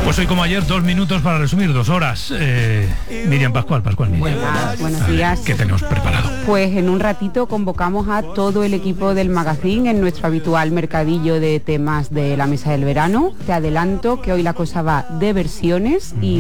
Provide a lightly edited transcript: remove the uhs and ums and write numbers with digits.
Pues hoy como ayer, 2 minutos para resumir, 2 horas. Miriam Pascual, Miriam. Buenos días. ¿Qué tenemos preparado? Pues en un ratito convocamos a todo el equipo del magazine en nuestro habitual mercadillo de temas de la mesa del verano. Te adelanto que hoy la cosa va de versiones y